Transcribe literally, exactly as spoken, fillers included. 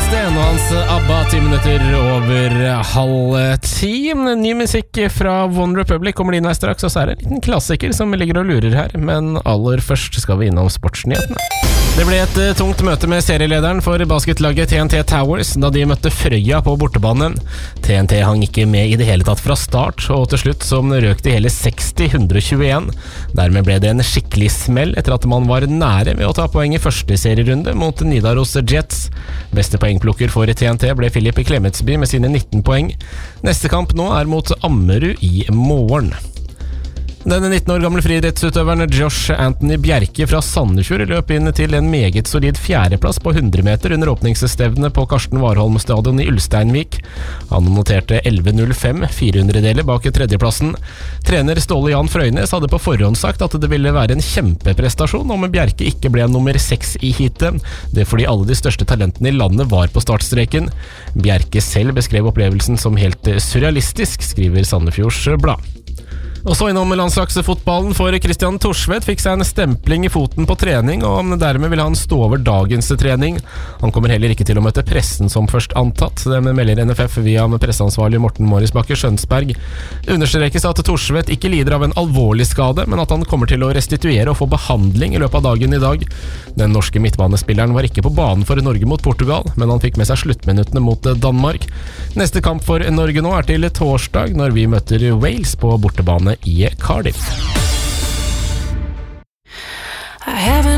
Springsteen og hans ABBA ti minutter over halv ti. Ny musikk fra One Republic kommer inn her straks, og så er det en liten klassiker som ligger og lurer her. Men aller først skal vi innom sportsnyhetene. Det ble et tungt møte med serielederen for basketlaget T N T Towers da de møtte Frøya på bortebane. T N T hang ikke med i det hele tatt fra start, og til slutt så røk de hele seksti til hundre tjueen. Dermed ble det en skikkelig smell etter at man var nære ved å ta poeng i første serierunde mot Nidaros Jets. Beste poengplukker for T N T ble Philip Klemetsby med sine nitten poeng. Neste kamp nå er mot Ammerud i morgen. Denne nitten år gamle friidrettsutøveren Josh Anthony Bjerke fra Sandefjord løp inn til en meget solid fjerdeplass på hundre meter under åpningsstevnet på Karsten Warholm stadion i Ulsteinvik. Han noterte elleve null fem, fire hundredeler bak tredjeplassen. Trener Ståle Jan Frøynes hadde på forhånd sagt at det ville være en kjempeprestasjon om Bjerke ikke ble nummer seks i heatet. Det er fordi alle de største talentene i landet var på startstreken. Bjerke selv beskrev opplevelsen som helt surrealistisk, skriver Sandefjords Blad. Og så innom landslagsfotballen, for Christian Thorsvedt fikk seg en stempling i foten på trening, og dermed vil han stå over dagens trening. Han kommer heller ikke til å møte pressen som først antatt. Det melder N F F via presseansvarlig Morten Morris Bakke Skjønsberg. Det understrekes at Thorsvedt ikke lider av en alvorlig skade, men at han kommer til å restituere og få behandling i løpet av dagen i dag. Den norske midtbanespilleren var ikke på banen for Norge mot Portugal, men han fikk med seg sluttminuttene mot Danmark. Neste kamp for Norge nå er til torsdag, når vi møter Wales på bortebane i Cardiff. I haven't